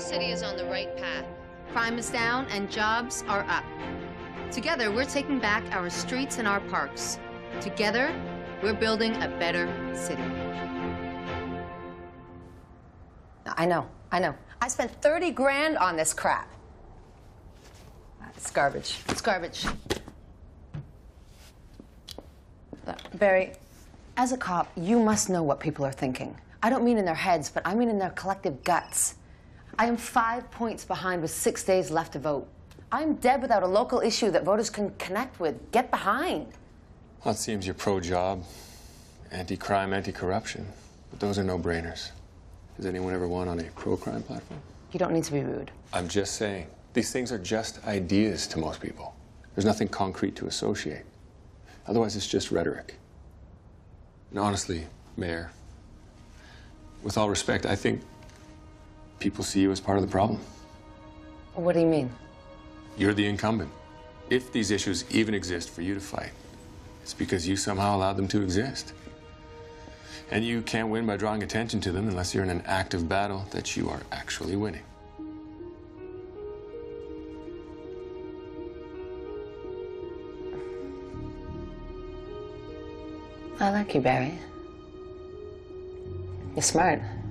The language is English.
city is on the right path. Crime is down and jobs are up. Together, we're taking back our streets and our parks. Together, we're building a better city. I know. I spent 30 grand on this crap. It's garbage. It's garbage. Barry, as a cop, you must know what people are thinking. I don't mean in their heads, but I mean in their collective guts. I am 5 points behind with 6 days left to vote. I'm dead without a local issue that voters can connect with, get behind. Well, it seems you're pro-job, anti-crime, anti-corruption. But those are no-brainers. Has anyone ever won on a pro-crime platform? You don't need to be rude. I'm just saying, these things are just ideas to most people. There's nothing concrete to associate. Otherwise, it's just rhetoric. And honestly, Mayor, with all respect, I think people see you as part of the problem. What do you mean? You're the incumbent. If these issues even exist for you to fight, it's because you somehow allowed them to exist. And you can't win by drawing attention to them unless you're in an active battle that you are actually winning. I like you, Barry. You're smart.